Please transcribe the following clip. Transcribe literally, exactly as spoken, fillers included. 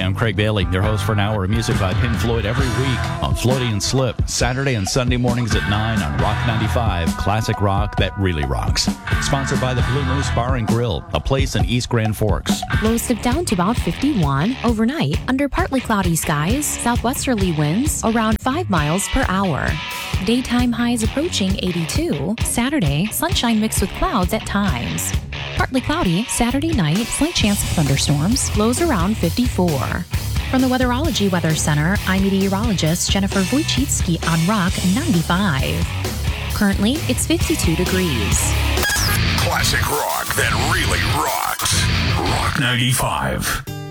I'm Craig Bailey, your host for an hour of music by Pink Floyd every week on Floaty and Slip, Saturday and Sunday mornings at nine on Rock ninety-five, classic rock that really rocks. Sponsored by the Blue Moose Bar and Grill, a place in East Grand Forks. Lows dip down to about fifty-one. Overnight, under partly cloudy skies, southwesterly winds around five miles per hour. Daytime highs approaching eighty-two. Saturday, sunshine mixed with clouds at times. Partly cloudy Saturday night, slight chance of thunderstorms, lows around fifty-four. From the Weatherology Weather Center, I'm meteorologist Jennifer Wojcicki on Rock ninety-five. Currently, it's fifty-two degrees. Classic rock that really rocks. Rock ninety-five.